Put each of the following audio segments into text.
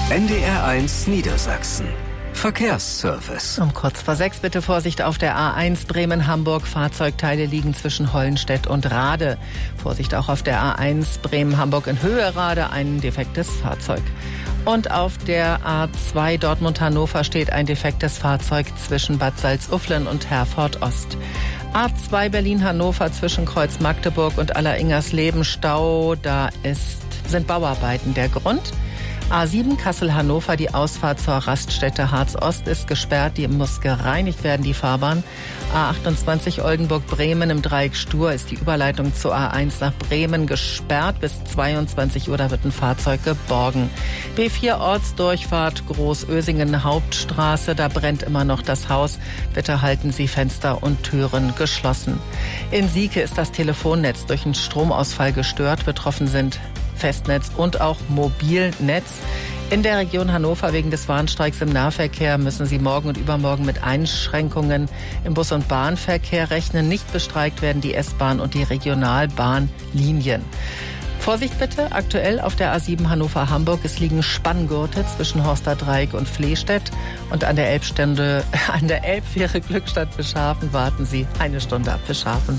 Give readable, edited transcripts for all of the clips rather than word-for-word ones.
NDR1 Niedersachsen. Verkehrsservice. Um kurz vor 6 bitte Vorsicht auf der A1 Bremen-Hamburg. Fahrzeugteile liegen zwischen Hollenstedt und Rade. Vorsicht auch auf der A1 Bremen-Hamburg in Höhe Rade, ein defektes Fahrzeug. Und auf der A2 Dortmund-Hannover steht ein defektes Fahrzeug zwischen Bad Salzuflen und Herford Ost. A2 Berlin-Hannover zwischen Kreuz Magdeburg und Alleringers-Leben Stau. Da sind Bauarbeiten der Grund. A7 Kassel-Hannover, die Ausfahrt zur Raststätte Harz-Ost ist gesperrt. Die muss gereinigt werden, die Fahrbahn. A28 Oldenburg-Bremen im Dreieck Stur ist die Überleitung zur A1 nach Bremen gesperrt. Bis 22 Uhr, da wird ein Fahrzeug geborgen. B4 Ortsdurchfahrt Großösingen Hauptstraße, da brennt immer noch das Haus. Bitte halten Sie Fenster und Türen geschlossen. In Sieke ist das Telefonnetz durch einen Stromausfall gestört. Betroffen sind Festnetz und auch Mobilnetz. In der Region Hannover wegen des Warnstreiks im Nahverkehr müssen Sie morgen und übermorgen mit Einschränkungen im Bus- und Bahnverkehr rechnen. Nicht bestreikt werden die S-Bahn und die Regionalbahnlinien. Vorsicht bitte, aktuell auf der A7 Hannover-Hamburg. Es liegen Spanngurte zwischen Horsterdreieck und Flehstedt. Und an der Elbfähre Glückstadt-Beschhafen warten Sie eine Stunde ab Beschhafen.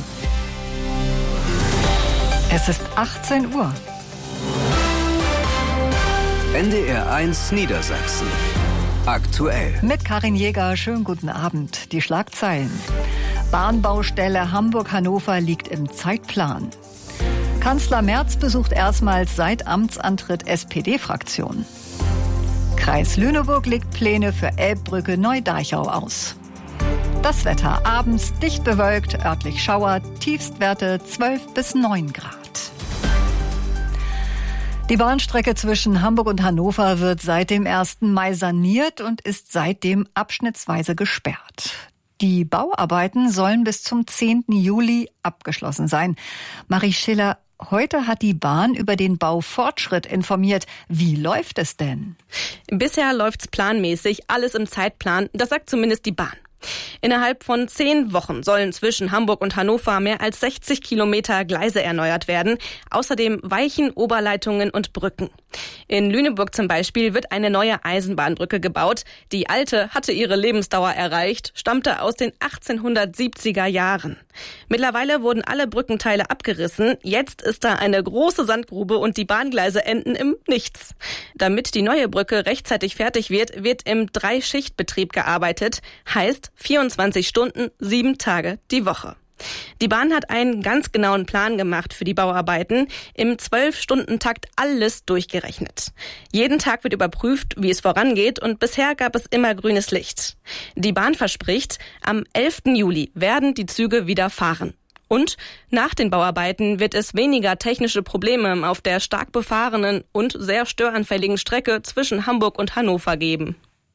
Es ist 18 Uhr. NDR1 Niedersachsen. Aktuell. Mit Karin Jäger, schönen guten Abend. Die Schlagzeilen. Bahnbaustelle Hamburg-Hannover liegt im Zeitplan. Kanzler Merz besucht erstmals seit Amtsantritt SPD-Fraktion. Kreis Lüneburg legt Pläne für Elbbrücke Neu-Dachau aus. Das Wetter abends dicht bewölkt, örtlich Schauer, Tiefstwerte 12 bis 9 Grad. Die Bahnstrecke zwischen Hamburg und Hannover wird seit dem 1. Mai saniert und ist seitdem abschnittsweise gesperrt. Die Bauarbeiten sollen bis zum 10. Juli abgeschlossen sein. Marie Schiller, heute hat die Bahn über den Baufortschritt informiert. Wie läuft es denn? Bisher läuft's planmäßig, alles im Zeitplan. Das sagt zumindest die Bahn. Innerhalb von 10 Wochen sollen zwischen Hamburg und Hannover mehr als 60 Kilometer Gleise erneuert werden. Außerdem Weichen, Oberleitungen und Brücken. In Lüneburg zum Beispiel wird eine neue Eisenbahnbrücke gebaut. Die alte hatte ihre Lebensdauer erreicht, stammte aus den 1870er Jahren. Mittlerweile wurden alle Brückenteile abgerissen. Jetzt ist da eine große Sandgrube und die Bahngleise enden im Nichts. Damit die neue Brücke rechtzeitig fertig wird, wird im 3-Schicht-Betrieb gearbeitet. Heißt 24 Stunden, 7 Tage die Woche. Die Bahn hat einen ganz genauen Plan gemacht für die Bauarbeiten, im 12-Stunden-Takt alles durchgerechnet. Jeden Tag wird überprüft, wie es vorangeht und bisher gab es immer grünes Licht. Die Bahn verspricht, am 11. Juli werden die Züge wieder fahren. Und nach den Bauarbeiten wird es weniger technische Probleme auf der stark befahrenen und sehr störanfälligen Strecke zwischen Hamburg und Hannover geben.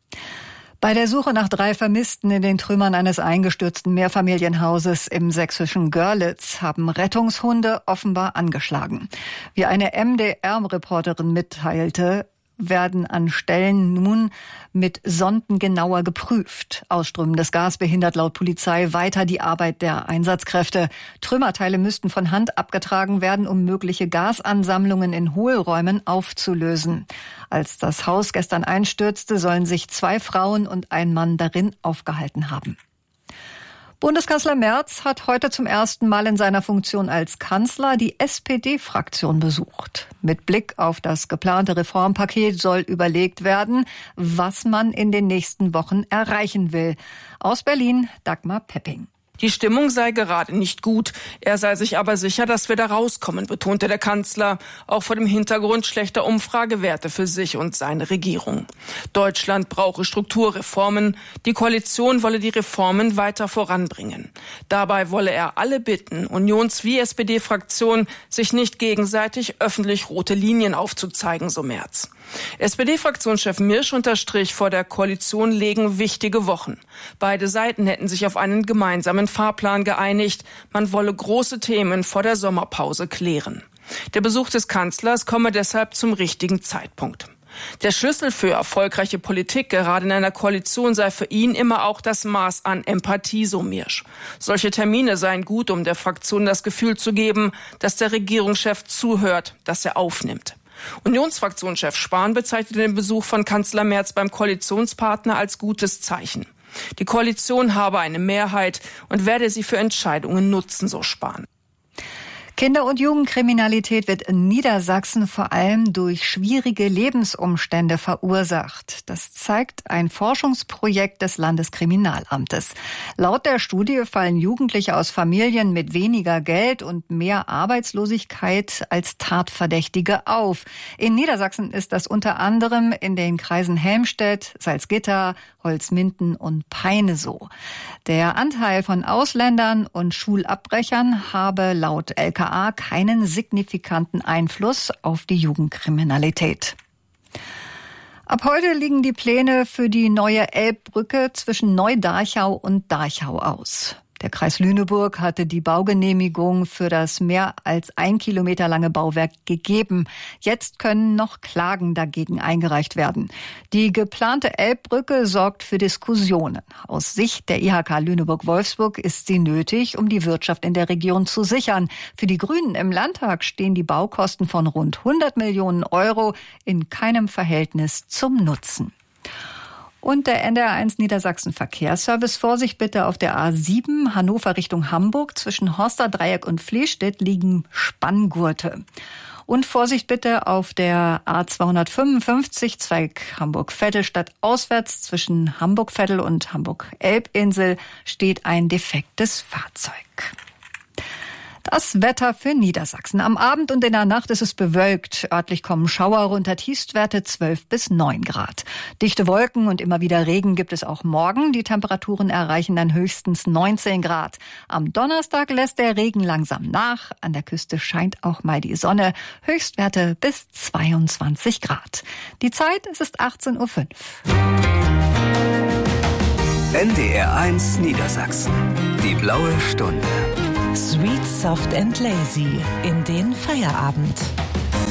Bei der Suche nach 3 Vermissten in den Trümmern eines eingestürzten Mehrfamilienhauses im sächsischen Görlitz haben Rettungshunde offenbar angeschlagen. Wie eine MDR-Reporterin mitteilte, werden an Stellen nun mit Sonden genauer geprüft. Ausströmendes Gas behindert laut Polizei weiter die Arbeit der Einsatzkräfte. Trümmerteile müssten von Hand abgetragen werden, um mögliche Gasansammlungen in Hohlräumen aufzulösen. Als das Haus gestern einstürzte, sollen sich 2 Frauen und ein Mann darin aufgehalten haben. Bundeskanzler Merz hat heute zum ersten Mal in seiner Funktion als Kanzler die SPD-Fraktion besucht. Mit Blick auf das geplante Reformpaket soll überlegt werden, was man in den nächsten Wochen erreichen will. Aus Berlin, Dagmar Pepping. Die Stimmung sei gerade nicht gut. Er sei sich aber sicher, dass wir da rauskommen, betonte der Kanzler, auch vor dem Hintergrund schlechter Umfragewerte für sich und seine Regierung. Deutschland brauche Strukturreformen. Die Koalition wolle die Reformen weiter voranbringen. Dabei wolle er alle bitten, Unions- wie SPD-Fraktion, sich nicht gegenseitig öffentlich rote Linien aufzuzeigen, so Merz. SPD-Fraktionschef Mirsch unterstrich, vor der Koalition legen wichtige Wochen. Beide Seiten hätten sich auf einen gemeinsamen Fahrplan geeinigt. Man wolle große Themen vor der Sommerpause klären. Der Besuch des Kanzlers komme deshalb zum richtigen Zeitpunkt. Der Schlüssel für erfolgreiche Politik, gerade in einer Koalition, sei für ihn immer auch das Maß an Empathie, so Mirsch. Solche Termine seien gut, um der Fraktion das Gefühl zu geben, dass der Regierungschef zuhört, dass er aufnimmt. Unionsfraktionschef Spahn bezeichnete den Besuch von Kanzler Merz beim Koalitionspartner als gutes Zeichen. Die Koalition habe eine Mehrheit und werde sie für Entscheidungen nutzen, so Spahn. Kinder- und Jugendkriminalität wird in Niedersachsen vor allem durch schwierige Lebensumstände verursacht. Das zeigt ein Forschungsprojekt des Landeskriminalamtes. Laut der Studie fallen Jugendliche aus Familien mit weniger Geld und mehr Arbeitslosigkeit als Tatverdächtige auf. In Niedersachsen ist das unter anderem in den Kreisen Helmstedt, Salzgitter, Holzminden und Peine so. Der Anteil von Ausländern und Schulabbrechern habe laut LKA keinen signifikanten Einfluss auf die Jugendkriminalität. Ab heute liegen die Pläne für die neue Elbbrücke zwischen Neu-Darchau und Darchau aus. Der Kreis Lüneburg hatte die Baugenehmigung für das mehr als 1 Kilometer lange Bauwerk gegeben. Jetzt können noch Klagen dagegen eingereicht werden. Die geplante Elbbrücke sorgt für Diskussionen. Aus Sicht der IHK Lüneburg-Wolfsburg ist sie nötig, um die Wirtschaft in der Region zu sichern. Für die Grünen im Landtag stehen die Baukosten von rund 100 Millionen Euro in keinem Verhältnis zum Nutzen. Und der NDR1 Niedersachsen Verkehrsservice. Vorsicht bitte auf der A7 Hannover Richtung Hamburg. Zwischen Horsterdreieck und Fließstedt liegen Spanngurte. Und Vorsicht bitte auf der A255 Zweig Hamburg-Vettel stadtauswärts. Zwischen Hamburg-Vettel und Hamburg-Elbinsel steht ein defektes Fahrzeug. Das Wetter für Niedersachsen. Am Abend und in der Nacht ist es bewölkt. Örtlich kommen Schauer runter, Tiefstwerte 12 bis 9 Grad. Dichte Wolken und immer wieder Regen gibt es auch morgen. Die Temperaturen erreichen dann höchstens 19 Grad. Am Donnerstag lässt der Regen langsam nach. An der Küste scheint auch mal die Sonne. Höchstwerte bis 22 Grad. Die Zeit, es ist 18:05 Uhr. NDR1 Niedersachsen. Die blaue Stunde. Sweet, soft and lazy in den Feierabend.